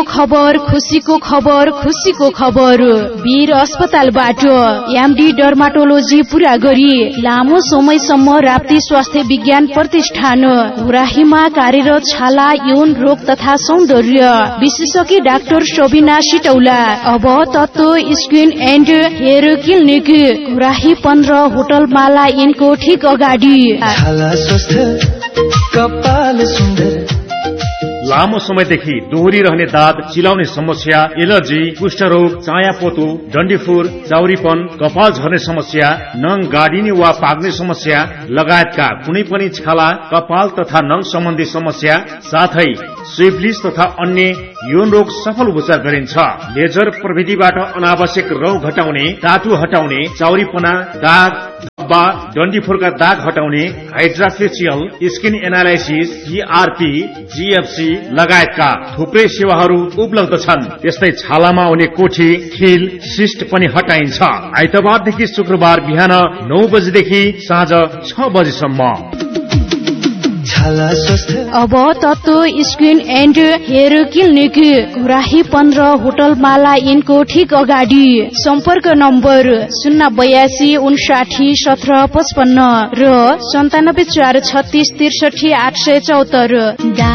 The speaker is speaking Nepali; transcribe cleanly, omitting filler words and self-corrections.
खबर, खुशीको खबर, खुशीको खबर। वीर अस्पतालबाट एमडी डर्माटोलोजी पूरा गरी लामो समयसम्म राप्ती स्वास्थ्य विज्ञान प्रतिष्ठान घुराहीमा कार्यरत छाला, यौन रोग तथा सौन्दर्य विशेषज्ञ डाक्टर शोभिना सिटौला अब तत्व skin and hair clinic घुराही 15 hotel माला इनको ठीक अगाडि। लामो समयदेखि दोहोरिरहने दाद, चिलाउने समस्या, एलर्जी, कुष्ठरोग, चायापोतो, डन्डीफुर, चाउरीपन, कपाल झर्ने समस्या, नङ गाडिने वा पाक्ने समस्या लगायतका कुनै पनि छाला, कपाल तथा नङ सम्बन्धी समस्या साथै सिफिलिस तथा अन्य यौन रोग सफल उपचार गरिन्छ। लेजर प्रविधिबाट अनावश्यक रौँ घटाउने, टाटु हटाउने, चाउरीपना, दाग, धब्बा, डन्डीफुरका दाग हटाउने, हाइड्राफेसियल, स्किन एनालाइसिस, PRP, GFC लगायतका थुप्रै सेवाहरू उपलब्ध छन्। त्यस्तै छालामा हुने कोठी, खिल, सिस्ट पनि हटाइन्छ। आइतबारदेखि शुक्रबार बिहान 9 बजेदेखि साँझ 6 बजेसम्म। अब तत्व skin and hair clinic घुराही 15 hotel माला इनको ठीक अगाडि। सम्पर्क नम्बर 082 59 17 55 र 97 4 36 63 874।